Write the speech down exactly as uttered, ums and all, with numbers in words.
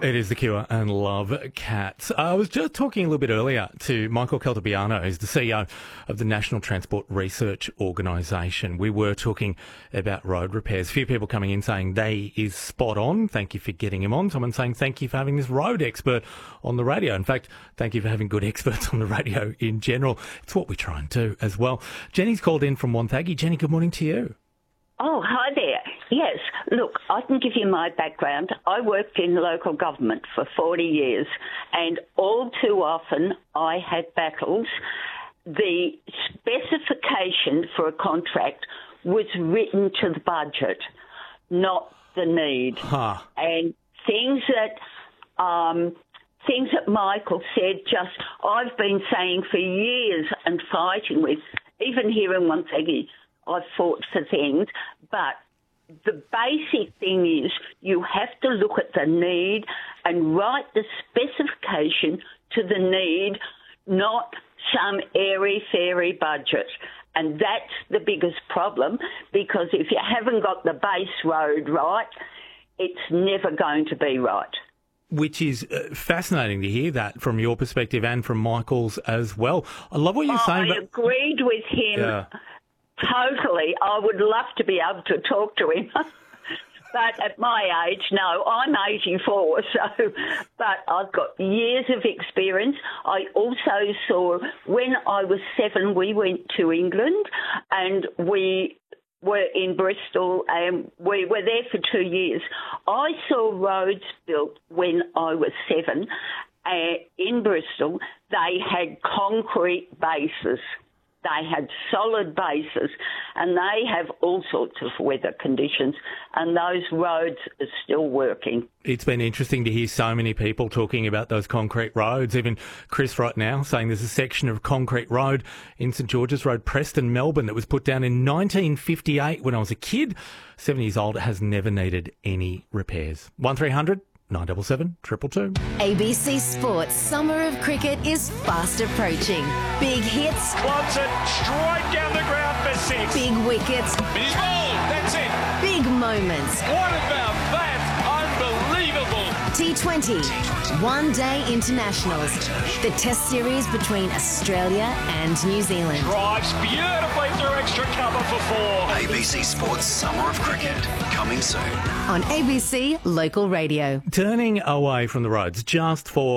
It is The Cure and Love Cats. I was just talking a little bit earlier to Michael Caltabiano, who's the C E O of the National Transport Research Organisation. We were talking about road repairs. A few people coming in saying they is spot on. Thank you for getting him on. Someone saying thank you for having this road expert on the radio. In fact, thank you for having good experts on the radio in general. It's what we try and do as well. Jenny's called in from Wonthaggi. Jenny, good morning to you. Oh, hi there. Yes, look, I can give you my background. I worked in local government for forty years, and all too often I had battles. The specification for a contract was written to the budget, not the need. Huh. And things that... Um, Things that Michael said, just I've been saying for years and fighting with, even here in Wonthaggi, I've fought for things, but the basic thing is you have to look at the need and write the specification to the need, not some airy-fairy budget. And that's the biggest problem, because if you haven't got the base road right, it's never going to be right. Which is uh, fascinating to hear that from your perspective and from Michael's as well. I love what you're oh, saying. I but... agreed with him yeah. totally. I would love to be able to talk to him. But at my age, no, I'm eighty-four, so, but I've got years of experience. I also saw, when I was seven, we went to England and we were in Bristol and we were there for two years. I saw roads built when I was seven uh, in Bristol. They had concrete bases. They had solid bases, and they have all sorts of weather conditions, and those roads are still working. It's been interesting to hear so many people talking about those concrete roads. Even Chris right now saying there's a section of concrete road in St George's Road, Preston, Melbourne, that was put down in nineteen fifty-eight when I was a kid. Seven years old, has never needed any repairs. one three hundred nine seven seven, two two two. A B C Sports Summer of Cricket is fast approaching. Big hits. Wants it straight down the ground for six. Big wickets. He's bowled. That's it. Big moments. What about that? Unbelievable. T twenty. One Day Internationals. The Test series between Australia and New Zealand. Drives beautifully through extra cover for four. A B C Sports Summer of Cricket, coming soon. On A B C Local Radio. Turning away from the roads just for